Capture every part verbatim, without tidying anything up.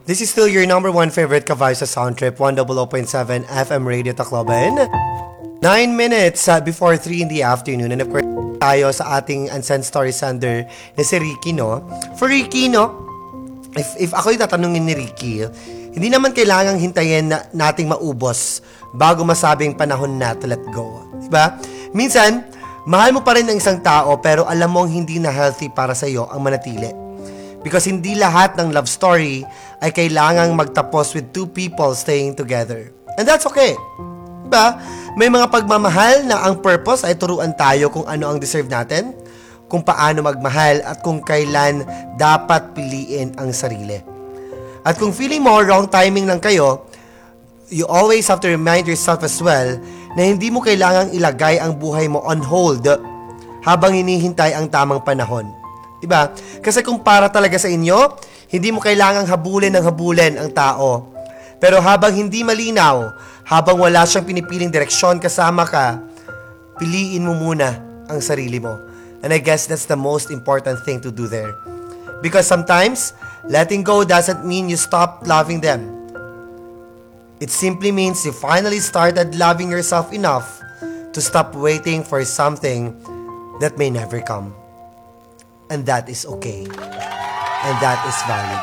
This is still your number one favorite ka-vibes sa Sound Trip, one hundred point seven F M Radio Tacloban. Nine minutes uh, before three in the afternoon. And of course, tayo sa ating Unsent Story Sender na si Ricky, no? For Ricky, no? If, if ako'y tatanungin ni Ricky, hindi naman kailangang hintayin na nating maubos bago masabing panahon na to let go. Diba? Minsan, mahal mo pa rin ang isang tao pero alam mong hindi na healthy para sa'yo ang manatili. Because hindi lahat ng love story ay kailangang magtapos with two people staying together. And that's okay. Diba? May mga pagmamahal na ang purpose ay turuan tayo kung ano ang deserve natin, kung paano magmahal at kung kailan dapat piliin ang sarili. At kung feeling mo wrong timing lang kayo, you always have to remind yourself as well na hindi mo kailangang ilagay ang buhay mo on hold habang hinihintay ang tamang panahon. Diba? Kasi kung para talaga sa inyo, hindi mo kailangang habulin ng habulin ang tao. Pero habang hindi malinaw, habang wala siyang pinipiling direksyon kasama ka, piliin mo muna ang sarili mo. And I guess that's the most important thing to do there. Because sometimes, letting go doesn't mean you stop loving them. It simply means you finally started loving yourself enough to stop waiting for something that may never come. And that is okay. And that is valid.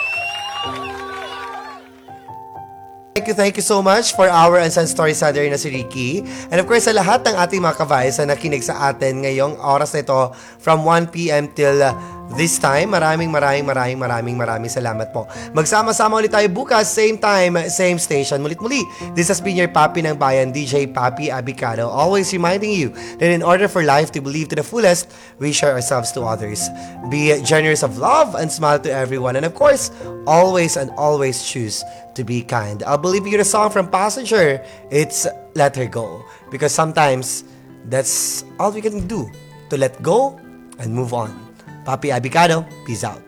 Thank you, thank you so much for our Unsent Story Sender na si Ricky. And of course, sa lahat ng ating mga kabays na nakinig sa atin ngayong oras na ito from one p.m. till uh, this time, maraming maraming maraming maraming maraming salamat po. Magsama-sama ulit tayo bukas, same time, same station. Mulit-muli, this has been your Papi ng Bayan, D J Papi Abicado, always reminding you that in order for life to believe to the fullest, we share ourselves to others. Be generous of love and smile to everyone. And of course, always and always choose to be kind. I'll believe you the song from Passenger. It's Let Her Go. Because sometimes, that's all we can do, to let go and move on. Papi Abicado, peace out.